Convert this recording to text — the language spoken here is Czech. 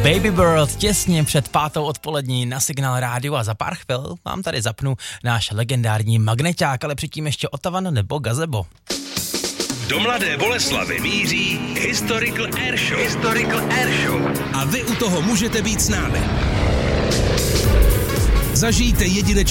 Baby Bird těsně před 5. odpolední na Signál rádiu a za pár chvil vám tady zapnu náš legendární magneťák, ale předtím ještě Otavan nebo Gazebo. Do Mladé Boleslavi míří Historical Airshow. Historical Airshow. A vy u toho můžete být s námi. Zažijte jedinečný